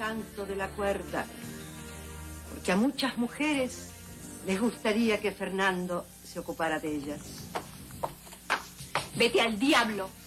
canto de la cuerda, porque a muchas mujeres les gustaría que Fernando se ocupara de ellas. Vete al diablo.